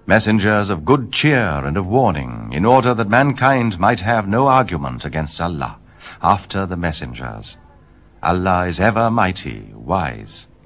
messengers of good cheer and of warning, in order that mankind might have no argument against Allah after the messengers. Allah is ever mighty, wise.